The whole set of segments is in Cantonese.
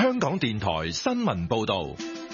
香港電台新聞報道。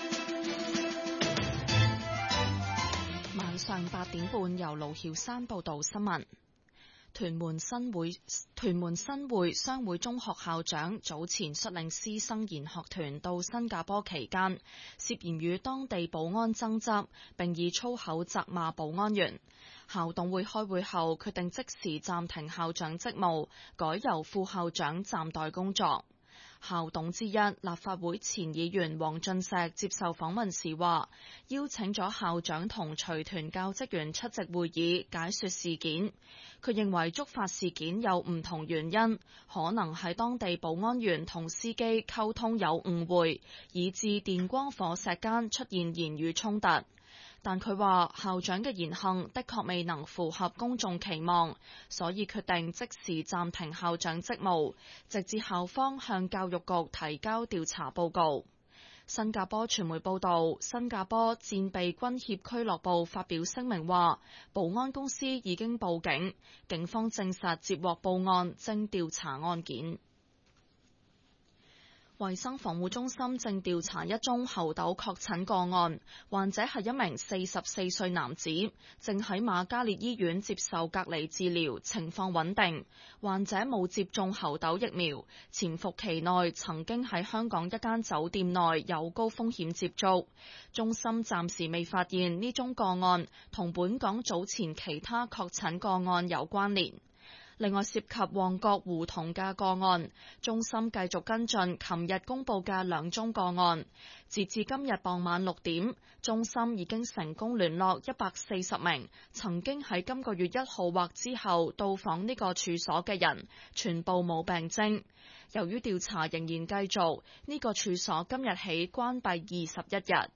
晚上8點半，由盧曉山報道新聞。屯門新會商會中學校長早前率領師生研學團到新加坡期間，涉嫌與當地保安爭執，並以粗口責罵保安員。校董會開會後決定即時暫停校長職務，改由副校長暫代工作。校董之一立法會前議員黃俊碩接受訪問時話，邀請咗校長同隨團教職員出席會議解說事件。佢認為觸發事件有唔同原因，可能係當地保安員同司機溝通有誤會，以致電光火石間出現言語衝突。但佢話校長嘅言行的確未能符合公眾期望，所以決定即時暫停校長職務，直至校方向教育局提交調查報告。新加坡傳媒報道，新加坡戰備軍協俱樂部發表聲明話，保安公司已經報警，警方證實接獲報案，正調查案件。衛生防護中心正調查一宗猴痘確診個案，患者係一名44歲男子，正喺瑪嘉烈醫院接受隔離治療，情況穩定。患者冇接種猴痘疫苗，潛伏期內曾經喺香港一間酒店內有高風險接觸。中心暫時未發現呢宗個案同本港早前其他確診個案有關聯。另外涉及旺角胡同嘅個案，中心繼續跟進琴日公布嘅2宗個案。截至今日傍晚6點，中心已經成功聯絡140名曾經喺今個月1號或之後到訪呢個處所嘅人，全部冇病徵。由於調查仍然繼續，呢個處所今日起關閉21日。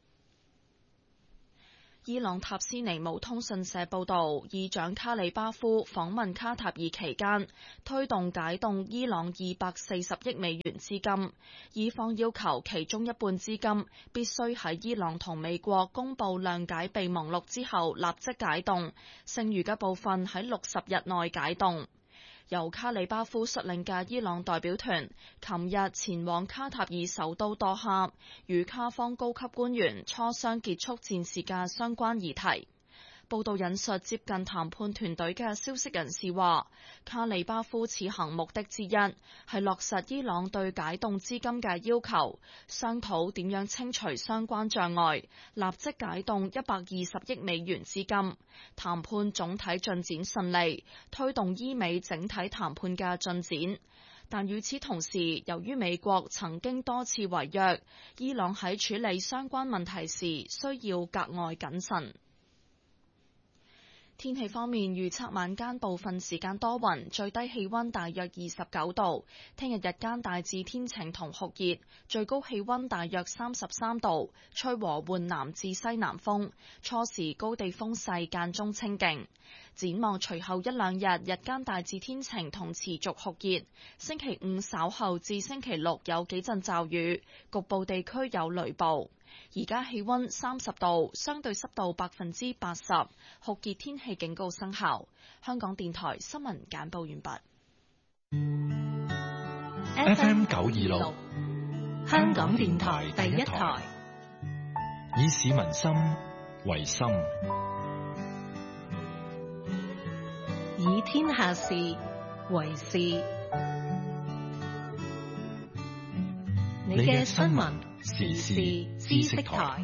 伊朗塔斯尼姆通訊社報道，議長卡里巴夫訪問卡塔爾期間，推動解凍伊朗240億美元資金，伊方要求其中一半資金必須喺伊朗同美國公布諒解備忘錄之後立即解凍，剩餘嘅部分喺60日內解凍。由卡里巴夫率領嘅伊朗代表團琴日前往卡塔爾首都多哈，與卡方高級官員磋商結束戰事嘅相關議題。報道引述接近談判團隊嘅消息人士話，卡里巴夫此行目的之一係落實伊朗對解凍資金嘅要求，商討點樣清除相關障礙，立即解凍120億美元資金。談判總體進展順利，推動伊美整體談判嘅進展。但與此同時，由於美國曾經多次違約，伊朗喺處理相關問題時需要格外謹慎。天氣方面，預測晚間部分時間多雲，最低氣溫大約29度。聽日日間大致天晴同酷熱，最高氣溫大約33度，吹和緩南至西南風，初時高地風勢間中清勁。展望隨後1-2日，日間大致天晴同持續酷熱。星期5稍後至星期6有幾陣驟雨，局部地區有雷暴。而家氣溫30度，相對濕度80%，酷熱天氣警告生效。香港電台新聞簡報完畢。 FM 926， 香港電台第一台， 以市民心為心， 以天下事為事。你嘅新聞時事知識台。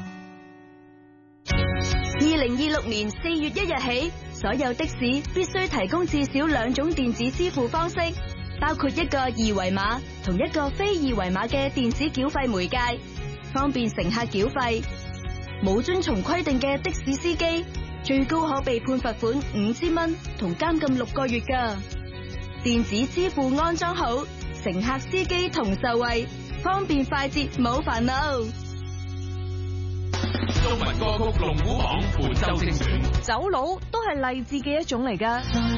2026年4月1日起，所有的士必須提供至少2種電子支付方式，包括一個二維碼同一個非二維碼嘅電子繳費媒介，方便乘客繳費。冇遵從規定嘅的士司機，最高可被判罰款5000蚊同監禁6個月㗎。電子支付安裝好，乘客司機同受惠，方便快捷冇煩惱。 中文歌曲龍虎榜本周精選， 走佬都係勵志嘅一種嚟㗎。